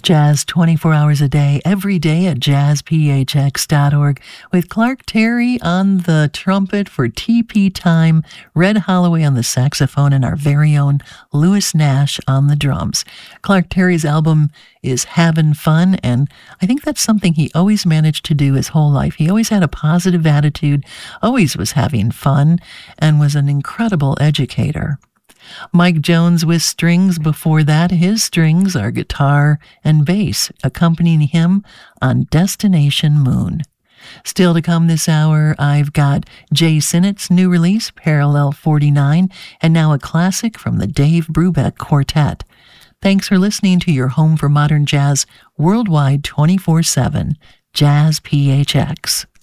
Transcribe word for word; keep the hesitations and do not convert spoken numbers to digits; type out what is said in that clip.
Jazz twenty-four hours a day, every day at jazz p h x dot org with Clark Terry on the trumpet for T P Time, Red Holloway on the saxophone, and our very own Louis Nash on the drums. Clark Terry's album is Havin' Fun, and I think that's something he always managed to do his whole life. He always had a positive attitude, always was having fun, and was an incredible educator. Mike Jones with strings before that. His strings are guitar and bass, accompanying him on Destination Moon. Still to come this hour, I've got Jay Sinnett's new release, Parallel forty-nine, and now a classic from the Dave Brubeck Quartet. Thanks for listening to your home for modern jazz worldwide twenty-four seven, Jazz P H X.